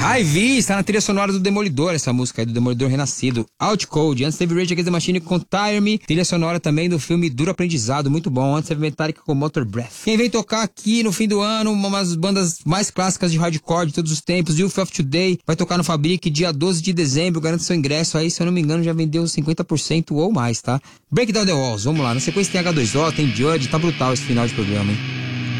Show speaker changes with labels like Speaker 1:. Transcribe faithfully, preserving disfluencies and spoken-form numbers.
Speaker 1: Ivy está na trilha sonora do Demolidor, essa música aí do Demolidor Renascido. Out Cold, antes teve Rage Against the Machine com Tire Me, trilha sonora também do filme Duro Aprendizado, muito bom. Antes teve Metallica com Motor Breath. Quem vem tocar aqui no fim do ano, uma das bandas mais clássicas de hardcore de todos os tempos, Youth of Today, vai tocar no Fabric dia doze de dezembro, garante seu ingresso aí, se eu não me engano já vendeu cinquenta por cento ou mais, tá? Break Down the Walls, vamos lá, na sequência tem agá dois ó, tem Judge, tá brutal esse final de programa, hein?